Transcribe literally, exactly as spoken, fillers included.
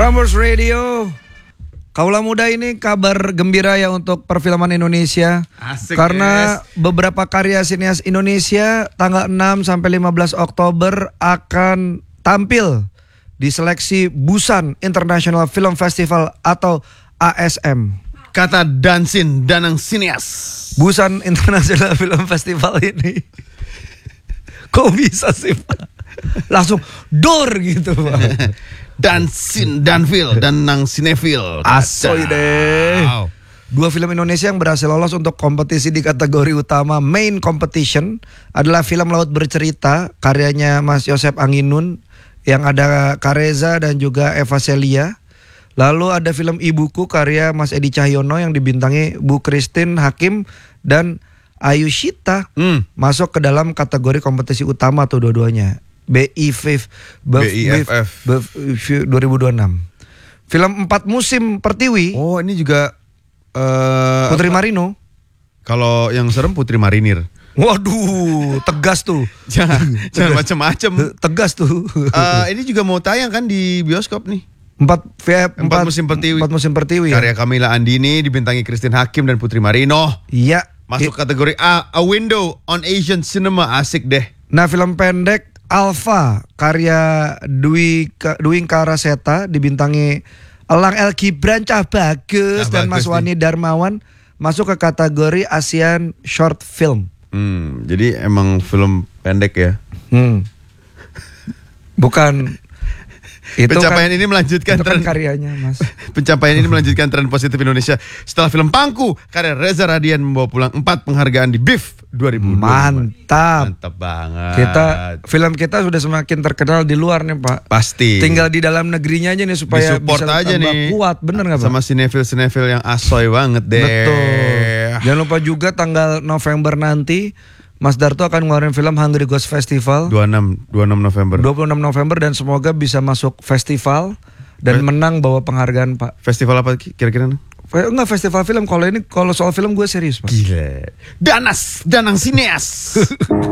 Prambors Radio. Kaula muda ini kabar gembira ya untuk perfilman Indonesia. Asik, karena yes. beberapa karya sinias Indonesia tanggal enam sampai lima belas Oktober akan tampil di seleksi Busan International Film Festival atau A S M. Kata Dansin Danang Sinias. Busan International Film Festival ini kok bisa sih Pak? Langsung dor gitu Pak. Dansin Danfil Danang Sinefil. Asoy deh. Wow. Dua film Indonesia yang berhasil lolos untuk kompetisi di kategori utama Main Competition adalah film Laut Bercerita karyanya Mas Yosep Anginun yang ada Kareza dan juga Eva Celia. Lalu ada film Ibuku karya Mas Edi Cahyono yang dibintangi Bu Christine Hakim dan Ayushita. Hmm. Masuk ke dalam kategori kompetisi utama tuh dua-duanya. B I F F B I F F dua ribu dua puluh enam. Film Empat Musim Pertiwi. Oh, ini juga uh, Putri apa? Marino. Kalau yang serem Putri Marinir. Waduh, tegas tuh. Jangan jangan macam-macam. Tegas tuh. Uh, ini juga mau tayang kan di bioskop nih. Empat, empat, Empat Musim Pertiwi. Empat Musim Pertiwi. Karya Kamila Andini dibintangi Christine Hakim dan Putri Marino. Iya. Masuk kategori A, A Window on Asian Cinema. Asik deh. Nah, film pendek Alpha karya Dwi Dwi Karaseta dibintangi Elang El Gibran cah bagus Cah dan Mas bagus Wani Darmawan masuk ke kategori Asian Short Film. Hmm, jadi emang film pendek ya. Hmm. Bukan itu Pencapaian kan, ini melanjutkan itu kan tren karyanya Mas. Pencapaian ini melanjutkan tren positif Indonesia setelah film Pangku karya Reza Radian membawa pulang empat penghargaan di B I F dua ribu dua puluh lima. Mantap. Mantap banget. Kita film kita sudah semakin terkenal di luar nih Pak. Pasti. Tinggal di dalam negerinya aja nih supaya support bisa aja tambah nih. kuat, bener nggak Pak? Sama sinefil-sinefil yang asoy banget deh. Betul. Jangan lupa juga tanggal November nanti Mas Darto akan ngeluarin film Hungry Ghost Festival dua puluh enam November. dua puluh enam November dan semoga bisa masuk festival dan Fe- menang bawa penghargaan Pak. Festival apa kira-kira? Fe- Enggak festival film, kalau ini kalau soal film gue serius Pak. Gila. Danas, Danang Sineas.